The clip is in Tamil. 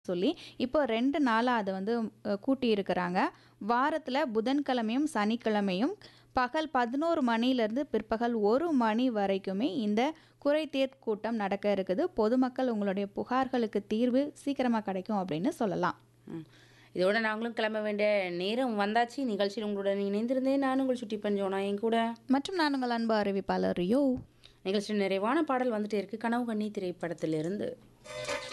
சொல்லி இப்போ 2 நாளா அத வந்து கூட்டியிருக்கிறாங்க. வாரத்துல புதன்கிழமையும், சனிக்கிழமையும் பகல் 11 மணிலேருந்து பிற்பகல் 1 மணி வரைக்குமே இந்த குறைதீர் கூட்டம் நடக்க இருக்குது. பொதுமக்கள் உங்களுடைய புகார்களுக்கு தீர்வு சீக்கிரமா கிடைக்கும் அப்படின்னு சொல்லலாம். ம். இதோட நாங்களும் கிளம்ப வேண்டிய நேரம் வந்தாச்சு. நிகழ்ச்சியில் உங்களுடன் இணைந்திருந்தேன். நான் உங்கள் சுட்டி பஞ்சோனா என் கூட. மற்றும் நான் உங்கள் அன்பு அறிவிப்பாளர் ரியோ. நிகழ்ச்சியின் நிறைவான பாடல் வந்துட்டே இருக்கு. கனவு கண்ணி திரைப்படத்திலிருந்து.